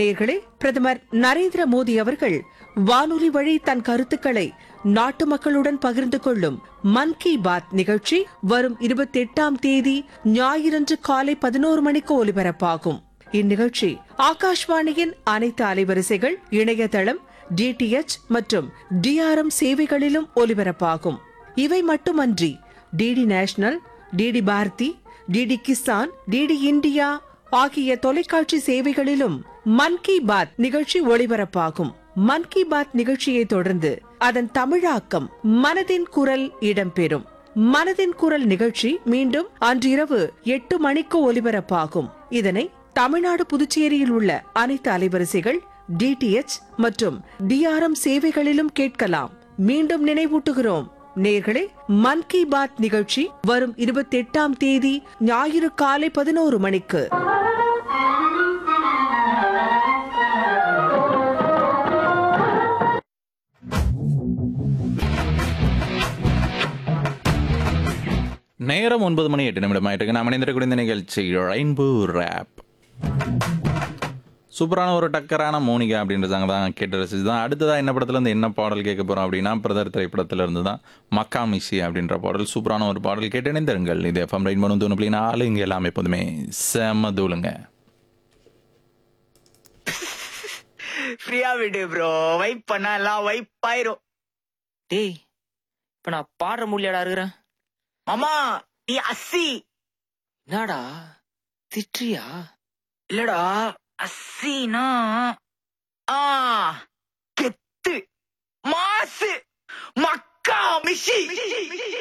நேயர்களே, பிரதமர் நரேந்திர மோடி அவர்கள் வானொலி வழி தன் கருத்துக்களை நாட்டு மக்களுடன் பகிர்ந்து கொள்ளும் மன் கி பாத் நிகழ்ச்சி வரும் 28ஆம் தேதி ஞாயிறன்று காலை 11 மணிக்கு ஒலிபரப்பாகும். இந்நிகழ்ச்சி ஆகாஷ்வாணியின் அனைத்து அலைவரிசைகள், இணையதளம், டிடிஎச் மற்றும் டிஆர்எம் சேவைகளிலும் ஒலிபரப்பாகும். இவை மட்டுமன்றி DD national, DD Bharathi, DD Kisan, DD India ஆகிய தொலைக்காட்சி சேவைகளிலும் மன் கி பாத் நிகழ்ச்சி ஒளிபரப்பாகும். மன் கி பாத் நிகழ்ச்சியை தொடர்ந்து அதன் தமிழாக்கம் மனதின் குரல் இடம்பெறும். மனதின் குரல் நிகழ்ச்சி மீண்டும் அன்றிரவு 8 மணிக்கு ஒலிபரப்பாகும். இதனை தமிழ்நாடு, புதுச்சேரியில் உள்ள அனைத்து அலைவரிசைகள், டிடிஎச் மற்றும் டிஆர்எம் சேவைகளிலும் கேட்கலாம். மீண்டும் நினைவூட்டுகிறோம் நேயர்களே, மன் கி பாத் நிகழ்ச்சி வரும் 28ஆம் தேதி ஞாயிறு காலை 11 மணிக்கு. நேரம் 9:08 ஆயிட்டு நாம் இணைந்திருக்கூடிய இந்த நிகழ்ச்சி ரெயின்போ ரேப். சூப்பரான ஒரு டக்கரான மோனிகா அப்படின்ற சாங் தான் கேட்டு ரசிச்சு தான். அடுத்ததாக என்ன படத்துலேருந்து என்ன பாடல் கேட்க போகிறோம் அப்படின்னா, பிரதர் திரைப்படத்திலிருந்து தான் மக்கா மிஷி அப்படின்ற பாடல். சூப்பரான ஒரு பாடல் கேட்டு இணைந்திருங்கள். இது எஃப்எம் ரெயின்போ 101.4. இங்கே எல்லாம் எப்போதுமே செம்ம தூளுங்க. ஃப்ரீயா விடு ப்ரோ, வைப் பண்ணா எல்லாம் வைப் ஆயிரும். டேய், இப்ப நான் பாடுற முடியாடா இருக்கிறேன். மாமா நீ அஸ்ஸி. என்னடா திட்றியா? இல்லடா, அஸ்ஸினா கெத்து மாசு மக்கா மிஷி.